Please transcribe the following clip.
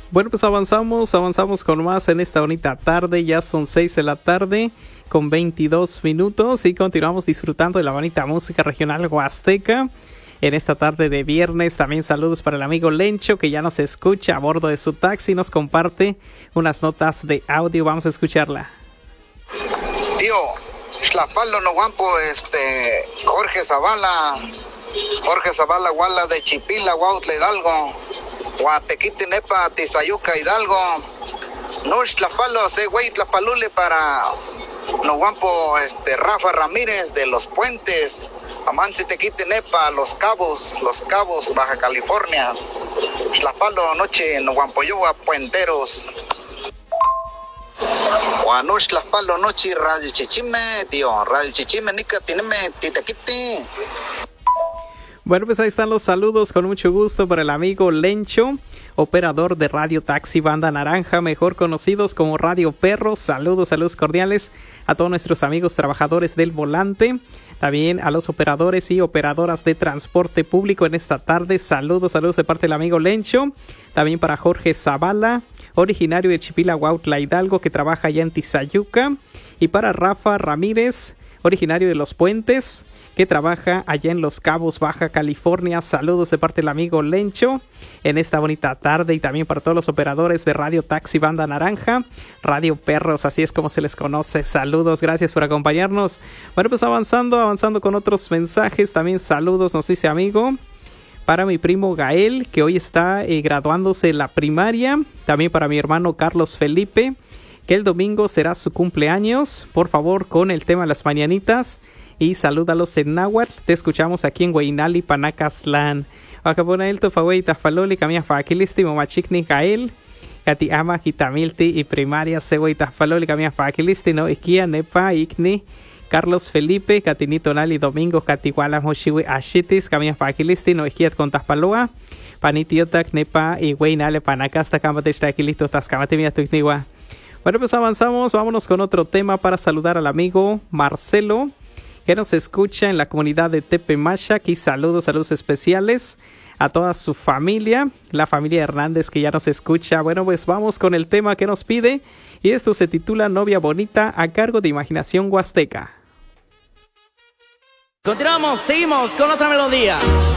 Bueno, pues avanzamos con más en esta bonita tarde. Ya son 6 de la tarde con 22 minutos y continuamos disfrutando de la bonita música regional huasteca en esta tarde de viernes. También saludos para el amigo Lencho, que ya nos escucha a bordo de su taxi, nos comparte unas notas de audio. Vamos a escucharla. Tío, Xlapalo no guampo, Jorge Zavala, Guala de Chipila, Huautla Hidalgo, Guatequite Nepa, Tizayuca Hidalgo, no Xlapalo, se güey Tlapalule para no guampo, Rafa Ramírez de Los Puentes, Amansi Tequite Nepa, Los Cabos, Baja California, Xlapalo noche no guampo Yua, Puenteros. Guanush las palo noche Radio Chichime, tío. Radio Chichime, nica, tineme, titequiti. Bueno, pues ahí están los saludos con mucho gusto para el amigo Lencho, operador de Radio Taxi Banda Naranja, mejor conocidos como Radio Perros. Saludos cordiales a todos nuestros amigos trabajadores del volante, también a los operadores y operadoras de transporte público en esta tarde. Saludos de parte del amigo Lencho. También para Jorge Zavala, originario de Chipila, Huautla Hidalgo, que trabaja allá en Tizayuca. Y para Rafa Ramírez, originario de Los Puentes, que trabaja allá en Los Cabos, Baja California. Saludos de parte del amigo Lencho en esta bonita tarde. Y también para todos los operadores de Radio Taxi Banda Naranja, Radio Perros, así es como se les conoce. Saludos, gracias por acompañarnos. Bueno, pues avanzando con otros mensajes. También saludos, nos dice amigo, para mi primo Gael, que hoy está graduándose en la primaria. También para mi hermano Carlos Felipe, que el domingo será su cumpleaños. Por favor, con el tema de las mañanitas. Y salúdalos en náhuatl. Te escuchamos aquí en Hueinali, Panacastlán. Acabona tu fawei tafaloli, camia fakilisti, momachikni Gael. Kati ama kitamilti y primaria sewei tafaloli, camia fakilisti, no ikia nepa ikni. Carlos Felipe, Catinito Nali Domingo, Catiguala Moshiwi Ashitis, Camia Fakilisti, no Ikiat con Taspaloa, Panitiotac, Nepa y Hueinale, Panacasta, Camatesta, Aquilito, Tascamatimia, Tuicnigua. Bueno, pues avanzamos, vámonos con otro tema para saludar al amigo Marcelo, que nos escucha en la comunidad de Tepemachac. Y saludos especiales a toda su familia, la familia Hernández, que ya nos escucha. Bueno, pues vamos con el tema que nos pide, y esto se titula Novia Bonita, a cargo de Imaginación Huasteca. Continuamos, seguimos con otra melodía.